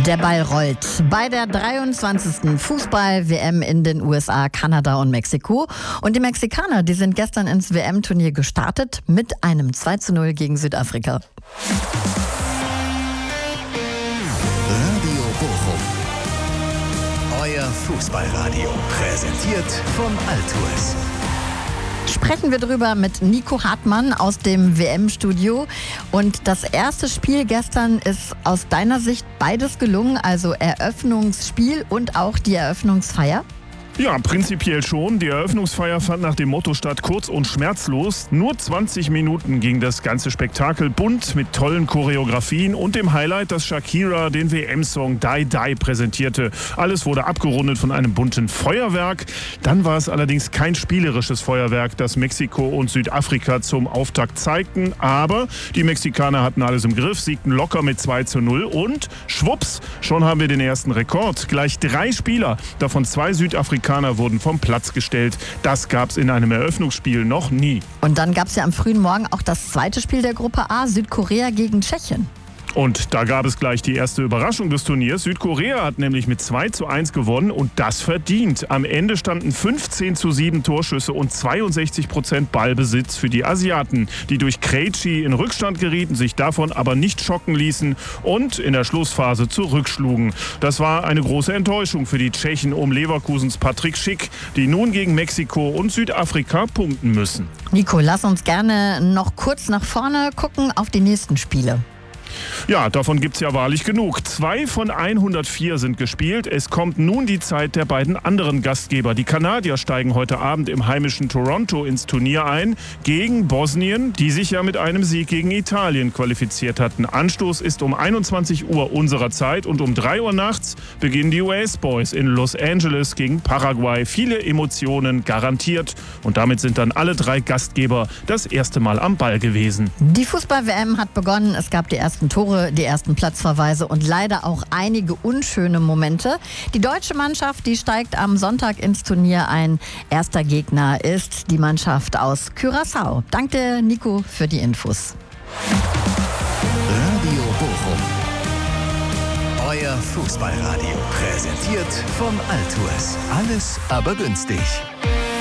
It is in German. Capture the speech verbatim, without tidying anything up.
Der Ball rollt bei der dreiundzwanzigsten Fußball-W M in den U S A, Kanada und Mexiko. Und die Mexikaner, die sind gestern ins W M-Turnier gestartet mit einem zwei zu null gegen Südafrika. Radio Bochum. Euer Fußballradio. Präsentiert von Altues. Sprechen wir drüber mit Nico Hartmann aus dem W M-Studio. Und das erste Spiel gestern ist aus deiner Sicht beides gelungen, also Eröffnungsspiel und auch die Eröffnungsfeier? Ja, prinzipiell schon. Die Eröffnungsfeier fand nach dem Motto statt, kurz und schmerzlos. Nur zwanzig Minuten ging das ganze Spektakel bunt mit tollen Choreografien und dem Highlight, dass Shakira den W M-Song Die Die präsentierte. Alles wurde abgerundet von einem bunten Feuerwerk. Dann war es allerdings kein spielerisches Feuerwerk, das Mexiko und Südafrika zum Auftakt zeigten. Aber die Mexikaner hatten alles im Griff, siegten locker mit zwei zu null und schwupps, schon haben wir den ersten Rekord. Gleich drei Spieler, davon zwei Südafrikaner, wurden vom Platz gestellt. Das gab es in einem Eröffnungsspiel noch nie. Und dann gab es ja am frühen Morgen auch das zweite Spiel der Gruppe A, Südkorea gegen Tschechien. Und da gab es gleich die erste Überraschung des Turniers. Südkorea hat nämlich mit zwei zu eins gewonnen und das verdient. Am Ende standen fünfzehn zu sieben Torschüsse und zweiundsechzig Prozent Ballbesitz für die Asiaten, die durch Krejci in Rückstand gerieten, sich davon aber nicht schocken ließen und in der Schlussphase zurückschlugen. Das war eine große Enttäuschung für die Tschechen um Leverkusens Patrick Schick, die nun gegen Mexiko und Südafrika punkten müssen. Nico, lass uns gerne noch kurz nach vorne gucken auf die nächsten Spiele. Ja, davon gibt's ja wahrlich genug. Zwei von hundertvier sind gespielt. Es kommt nun die Zeit der beiden anderen Gastgeber. Die Kanadier steigen heute Abend im heimischen Toronto ins Turnier ein gegen Bosnien, die sich ja mit einem Sieg gegen Italien qualifiziert hatten. Anstoß ist um einundzwanzig Uhr unserer Zeit und um drei Uhr nachts beginnen die U S Boys in Los Angeles gegen Paraguay. Viele Emotionen garantiert und damit sind dann alle drei Gastgeber das erste Mal am Ball gewesen. Die Fußball-W M hat begonnen. Es gab die ersten Tore, die ersten Platzverweise und leider auch einige unschöne Momente. Die deutsche Mannschaft, die steigt am Sonntag ins Turnier ein. Erster Gegner ist die Mannschaft aus Curaçao. Danke, Nico, für die Infos. Radio Bochum. Euer Fußballradio. Präsentiert von Altues. Alles aber günstig.